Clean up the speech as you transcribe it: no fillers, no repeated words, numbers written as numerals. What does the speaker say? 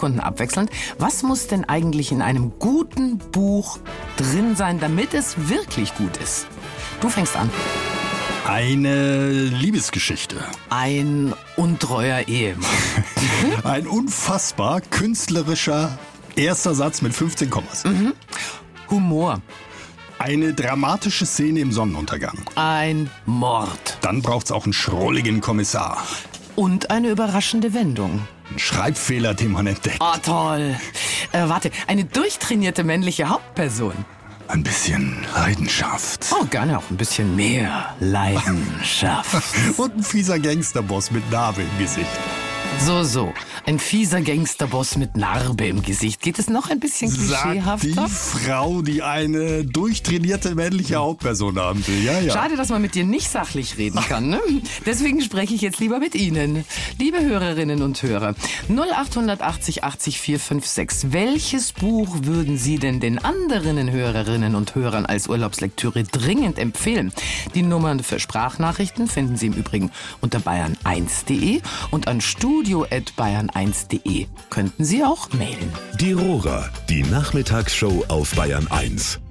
Buchkunden abwechselnd. Was muss denn eigentlich in einem guten Buch drin sein, damit es wirklich gut ist? Du fängst an. Eine Liebesgeschichte. Ein untreuer Ehemann. Ein unfassbar künstlerischer erster Satz mit 15 Kommas. Humor. Eine dramatische Szene im Sonnenuntergang. Ein Mord. Dann braucht's auch einen schrulligen Kommissar. Und eine überraschende Wendung. Ein Schreibfehler, den man entdeckt. Oh, toll. Warte, eine durchtrainierte männliche Hauptperson. Ein bisschen Leidenschaft. Oh, gerne auch ein bisschen mehr Leidenschaft. Und ein fieser Gangsterboss mit Narbe im Gesicht. So. Ein fieser Gangsterboss mit Narbe im Gesicht. Geht es noch ein bisschen Sagt klischeehafter? die Frau, die eine durchtrainierte männliche Hauptperson haben will. Ja. Schade, dass man mit dir nicht sachlich reden kann. Ne? Deswegen spreche ich jetzt lieber mit Ihnen. Liebe Hörerinnen und Hörer, 0880 80 456. Welches Buch würden Sie denn den anderen Hörerinnen und Hörern als Urlaubslektüre dringend empfehlen? Die Nummern für Sprachnachrichten finden Sie im Übrigen unter bayern1.de und an studio@bayern1.de könnten Sie auch mailen. Die Rohrer, die Nachmittagsshow auf Bayern 1.